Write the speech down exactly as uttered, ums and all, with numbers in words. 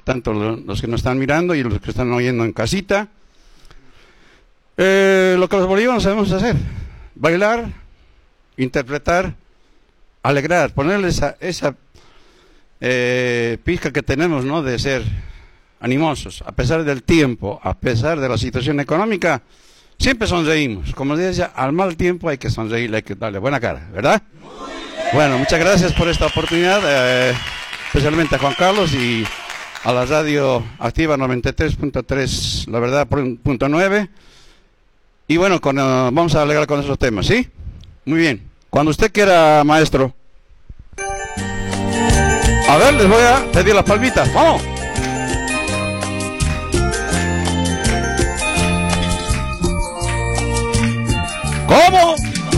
tanto los que nos están mirando y los que están oyendo en casita. Eh, lo que los bolivianos sabemos hacer: bailar, interpretar, alegrar, ponerle esa, esa eh, pizca que tenemos, ¿no?, de ser animosos, a pesar del tiempo, a pesar de la situación económica. Siempre sonreímos. Como decía, al mal tiempo hay que sonreír, hay que darle buena cara, ¿verdad? Bueno, muchas gracias por esta oportunidad, eh, especialmente a Juan Carlos y a la radio activa noventa y tres punto tres, la verdad, punto nueve. Y bueno, con, uh, vamos a alegrar con esos temas, ¿sí? Muy bien. Cuando usted quiera, maestro. A ver, les voy a pedir las palmitas. ¡Vamos! ¿Cómo?